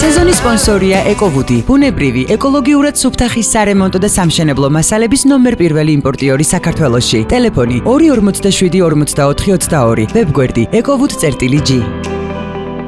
სეზონის სპონსორია ეკოვუდი, ბუნებრივი, ეკოლოგიურად სუფთახის სარემონტო და სამშენებლო მასალების ნომერ პირველი იმპორტიორი საქართველოში. ტელეფონი 247 44 22, ვებგვერდი ekovud.g.